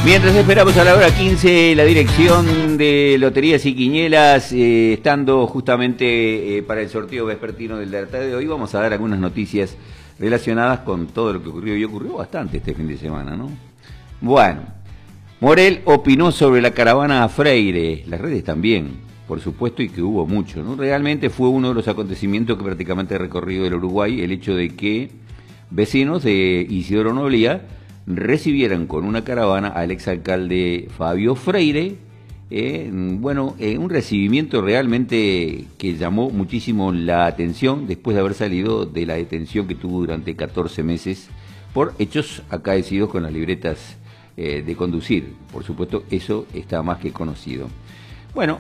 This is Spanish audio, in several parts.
Mientras esperamos a la hora 15, la dirección de Loterías y Quinielas, estando justamente para el sorteo vespertino del día de hoy, vamos a dar algunas noticias relacionadas con todo lo que ocurrió, y ocurrió bastante este fin de semana, ¿no? Bueno, Morel opinó sobre la caravana a Freire, las redes también, por supuesto, y que hubo mucho, ¿no? Realmente fue uno de los acontecimientos que prácticamente ha recorrido el Uruguay, el hecho de que vecinos de Isidoro Noblía recibieran con una caravana al exalcalde Fabio Freire, un recibimiento realmente que llamó muchísimo la atención después de haber salido de la detención que tuvo durante 14 meses por hechos acaecidos con las libretas de conducir. Por supuesto, eso está más que conocido. Bueno,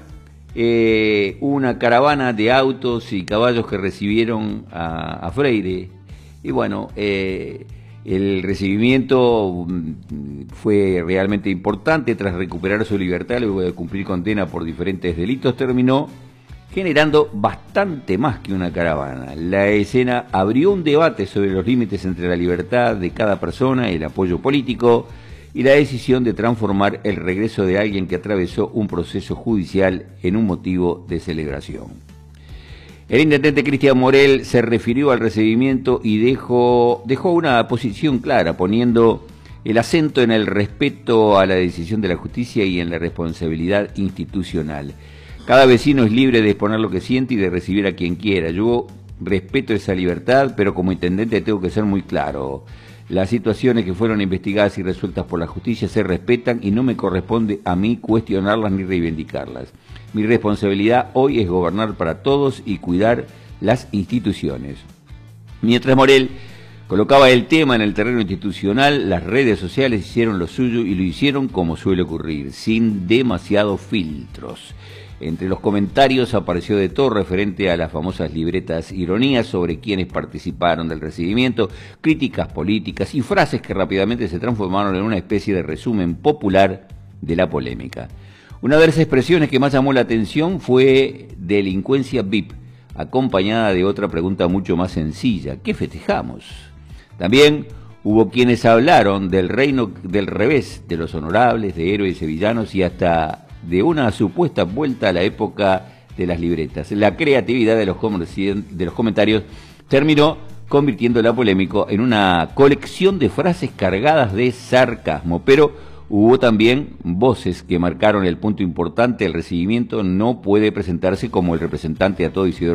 una caravana de autos y caballos que recibieron a Freire, y bueno, el recibimiento fue realmente importante. Tras recuperar su libertad luego de cumplir condena por diferentes delitos, terminó generando bastante más que una caravana. La escena abrió un debate sobre los límites entre la libertad de cada persona, el apoyo político y la decisión de transformar el regreso de alguien que atravesó un proceso judicial en un motivo de celebración. El intendente Cristian Morel se refirió al recibimiento y dejó una posición clara, poniendo el acento en el respeto a la decisión de la justicia y en la responsabilidad institucional. Cada vecino es libre de exponer lo que siente y de recibir a quien quiera. Yo respeto esa libertad, pero como intendente tengo que ser muy claro. Las situaciones que fueron investigadas y resueltas por la justicia se respetan y no me corresponde a mí cuestionarlas ni reivindicarlas. Mi responsabilidad hoy es gobernar para todos y cuidar las instituciones. Mientras Morel colocaba el tema en el terreno institucional, las redes sociales hicieron lo suyo y lo hicieron como suele ocurrir, sin demasiados filtros. Entre los comentarios apareció de todo referente a las famosas libretas ironías sobre quienes participaron del recibimiento, críticas políticas y frases que rápidamente se transformaron en una especie de resumen popular de la polémica. Una de las expresiones que más llamó la atención fue delincuencia VIP, acompañada de otra pregunta mucho más sencilla: ¿qué festejamos? También hubo quienes hablaron del reino del revés, de los honorables, de héroes y villanos y hasta de una supuesta vuelta a la época de las libretas. La creatividad de los comentarios terminó convirtiendo la polémica en una colección de frases cargadas de sarcasmo, pero hubo también voces que marcaron el punto importante: el recibimiento no puede presentarse como el representante a todo Isidoro